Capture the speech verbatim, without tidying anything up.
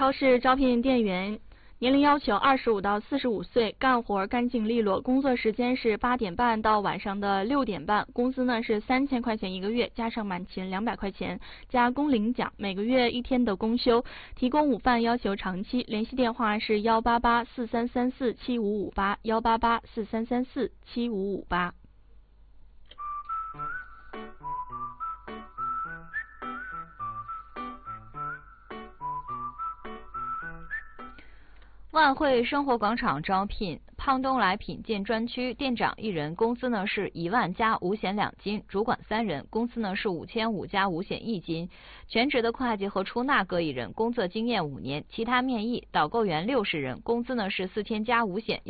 超市招聘店员，年龄要求二十五到四十五岁，干活干净利落，工作时间是八点半到晚上的六点半，工资呢是三千块钱一个月，加上满勤两百块钱，加工龄奖，每个月一天的公休，提供午饭，要求长期。联系电话是幺八八四三三四七五五八，幺八八四三三四七五五八。 万汇生活广场招聘胖东来品鉴专区店长一人，工资呢是一万加五险两金，主管三人，工资呢是五千五加五险一金，全职的会计和出纳各一人，工作经验五年，其他面议导购员六十人，工资呢是四千加五险。